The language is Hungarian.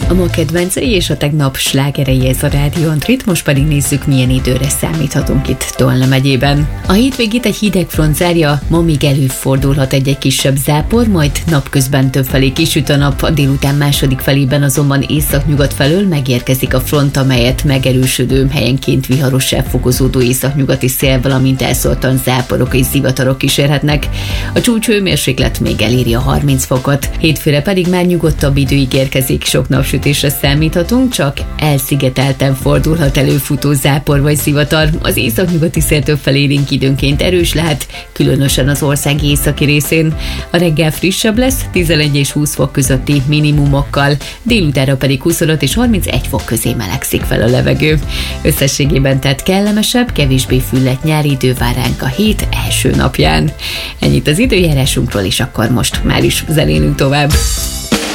A ma kedvencei és a tegnap slágerei ez a Rádió Andrit, most pedig nézzük, milyen időre számíthatunk itt Tolna megyében. A hétvégét egy hideg front zárja, ma még előfordulhat egy kisebb zápor, majd napközben többfelé kisüt a nap, a délután második felében azonban északnyugat felől megérkezik a front, amelyet megerősödő, helyenként viharossá fokozódó északnyugati szél, valamint elszórtan záporok és zivatarok kísérhetnek. A csúcshőmérséklet még eléri a 30 fokot. Hétfőre pedig már nyugodtabb idő ígérkezik, sok napsütésre számíthatunk, csak elszigetelten fordulhat elő futó zápor vagy zivatar. Az északnyugati szél többfelé élénk időnként erős lehet, különösen az ország északi részén. A reggel frissebb lesz, 11 és 20 fok közötti minimumokkal, délutánra pedig 25 és 31 fok közé melegszik fel a levegő. Összességében tehát kellemesebb, kevésbé füllett nyári idő vár ránk a hét első napján. Ennyit az időjárásunkról, és akkor most már is zenélünk tovább.